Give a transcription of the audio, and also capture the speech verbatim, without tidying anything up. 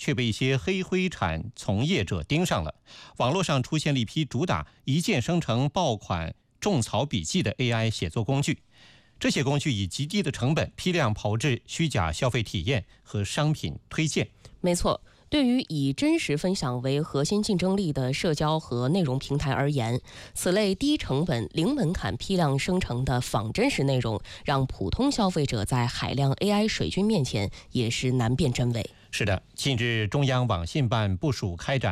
却被一些黑灰产从业者盯上了。网络上出现了一批主打一键生成爆款种草笔记的 A I 写作工具，这些工具以极低的成本批量炮制虚假消费体验和商品推荐。 没错。对于以真实分享为核心竞争力的社交和内容平台而言，此类低成本、零门槛批量生成的仿真实内容，让普通消费者在海量 A I 水军面前也是难辨真伪。 是的，近日中央网信办部署开展